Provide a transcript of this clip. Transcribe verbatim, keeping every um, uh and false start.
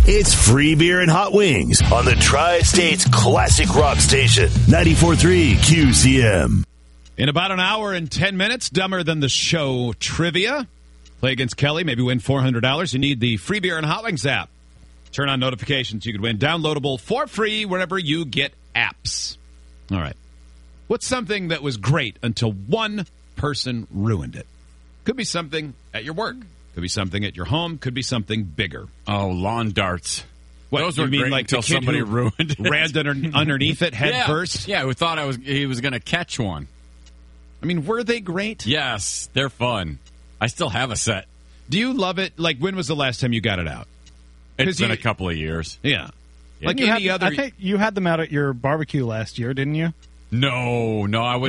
It's free beer and hot wings on the Tri-State's classic rock station, ninety-four point three Q C M. In about an hour and ten minutes, Dumber Than the Show trivia. Play against Kelly, maybe win four hundred dollars. You need the free beer and hot wings app. Turn on notifications. You could win downloadable for free wherever you get apps. All right. What's something that was great until one person ruined it? Could be something at your work. Could be something at your home. Could be something bigger. Oh, lawn darts. What, Those you were mean great like until the kid somebody who ruined it. ran under, underneath it head yeah. first? Yeah, who thought I was he was going to catch one. I mean, were they great? Yes, they're fun. I still have a set. Do you love it? Like, when was the last time you got it out? It's been you, a couple of years. Yeah. yeah. Like you any had, other... I think you had them out at your barbecue last year, didn't you? No, no, I would